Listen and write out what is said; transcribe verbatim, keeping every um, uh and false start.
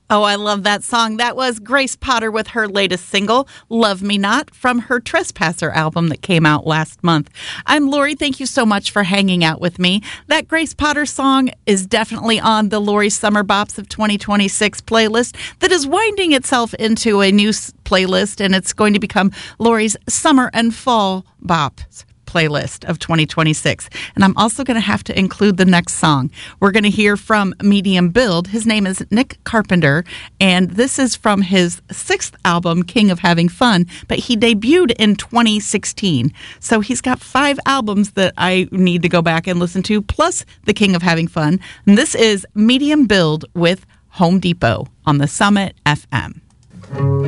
Oh, I love that song. That was Grace Potter with her latest single, Love Me Not, from her Trespasser album that came out last month. I'm Lori. Thank you so much for hanging out with me. That Grace Potter song is definitely on the Lori Summer Bops of twenty twenty-six playlist that is winding itself into a new playlist, and it's going to become Lori's Summer and Fall Bops playlist of twenty twenty-six. And I'm also going to have to include the next song. We're going to hear from Medium Build. His name is Nick Carpenter, and this is from his sixth album, King of Having Fun, but he debuted in twenty sixteen. So he's got five albums that I need to go back and listen to, plus the King of Having Fun. And this is Medium Build with Home Depot on the Summit F M.